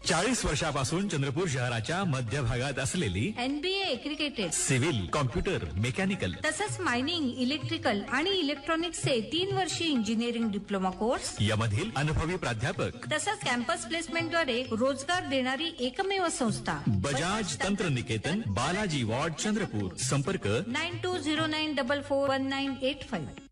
40 वर्षापासून चंद्रपूर शहराच्या मध्य भागात असलेली NBA aggregated, civil, computer, mechanical तसंच मायनिंग, इलेक्ट्रिकल आणि इलेक्ट्रॉनिक्सचे 3 वर्षीय इंजिनिअरिंग डिप्लोमा कोर्स यामधील अनुभवी प्राध्यापक तसंच कॅम्पस प्लेसमेंटद्वारे रोजगार देणारी एकमेव संस्था बजाज तंत्रनिकेतन, बालाजी वॉर्ड, चंद्रपूर. संपर्क 9209441985.